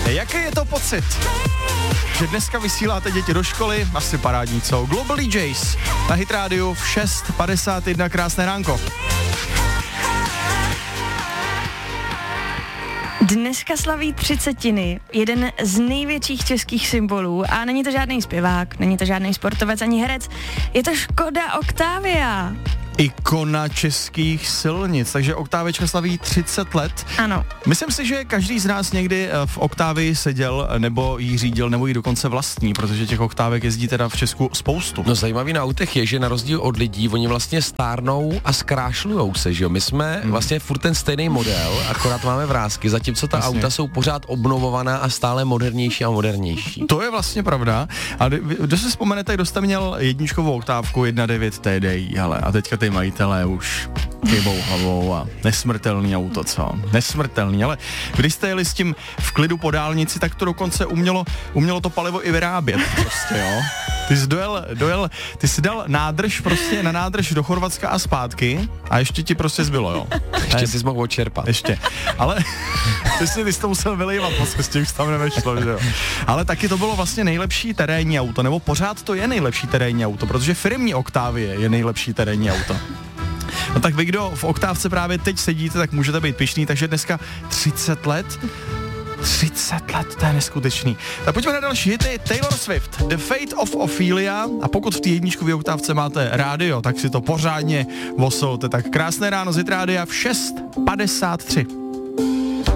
Jaký je to pocit, že dneska vysíláte děti do školy? Asi parádní, co? Global DJs na Hit Radio v 6:51, krásné ránko. Dneska slaví 30, jeden z největších českých symbolů a není to žádný zpěvák, není to žádný sportovec ani herec, je to Škoda Octavia. Ikona českých silnic, takže Octaviačka slaví 30 let. Ano. Myslím si, že každý z nás někdy v Octavii seděl, nebo jí řídil, nebo jí dokonce vlastní, protože těch Octaviek jezdí teda v Česku spoustu. No zajímavý na autech je, že na rozdíl od lidí, oni vlastně stárnou a zkrášlujou se, že jo. My jsme vlastně furt ten stejný model, akorát máme vrásky, zatímco ta auta jsou pořád obnovovaná a stále modernější a modernější. To je vlastně pravda. A kdo si vzpomenete, kdo jste měl jedničkovou oktávku 1.9 TDI, hele, a teďka ty majitelé už kybou hlavou a nesmrtelný auto, co? Nesmrtelný, ale když jste jeli s tím v klidu po dálnici, tak to dokonce umělo to palivo i vyrábět, prostě, jo. Ty jsi dojel, ty jsi dal nádrž prostě na nádrž do Chorvatska a zpátky a ještě ti prostě zbylo, jo. Ještě jsi mohl odčerpat. Ještě, ale ty jsi to musel vylejvat, vlastně s tím tam nevešlo, že jo. Ale taky to bylo vlastně nejlepší terénní auto, nebo pořád to je nejlepší terénní auto, protože firmní Octavie je nejlepší terénní auto. No tak vy, kdo v Oktávce právě teď sedíte, tak můžete být pyšný, takže dneska 30 let, to je neskutečný. Tak pojďme na další hity. Taylor Swift, The Fate of Ophelia, a pokud v té jedničkové Oktávce máte rádio, tak si to pořádně vosolte. Tak krásné ráno z Hit Rádia v 6:53.